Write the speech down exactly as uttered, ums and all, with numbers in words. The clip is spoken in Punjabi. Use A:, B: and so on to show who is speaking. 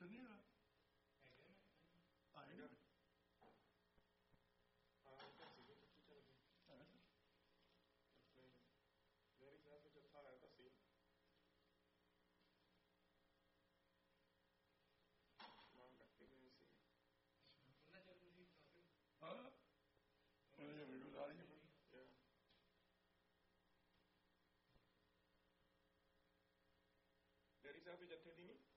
A: ਨਹੀਂ ਹੈਗਾ ਆਏਗਾ
B: ਮੇਰੇ ਖਿਆਲ ਵਿੱਚ ਜੱਥਾ ਆਇਆ ਤਾਂ ਸੀ ਨਾਮ ਰੱਖੇ ਗਏ ਸੀ
A: ਹਾਂ ਉਹਨੇ ਵੀਡੀਓ ਲਾ ਲਈ
B: ਡੈਡੀ ਸਾਹਿਬ ਵੀ ਜੱਥੇ ਦੀ ਨਹੀਂ